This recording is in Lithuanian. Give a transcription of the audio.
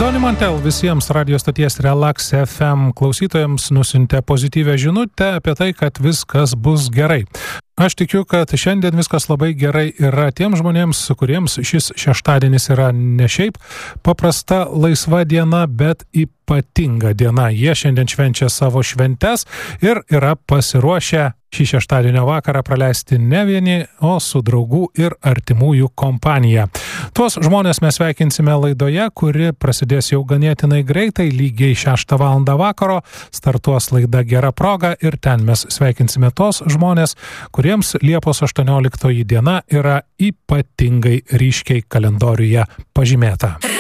Doni Montel visiems radio stoties Relax FM klausytojams nusiuntė pozityvią žinutę apie tai, kad viskas bus gerai. Aš tikiu, kad šiandien viskas labai gerai yra tiems žmonėms, kuriems šis šeštadienis yra ne šiaip paprasta laisva diena, bet ypatinga diena. Jie šiandien švenčia savo šventes ir yra pasiruošę šį šeštadienio vakarą praleisti ne vieni, o su draugų ir artimųjų kompanija. Tuos žmonės mes sveikinsime laidoje, kuri prasidės jau ganėtinai greitai, lygiai 6 valandą vakaro, startuos laida Gera proga ir ten mes sveikinsime tos žmonės, kuriems Liepos 18 diena yra ypatingai ryškiai kalendoriuje pažymėta.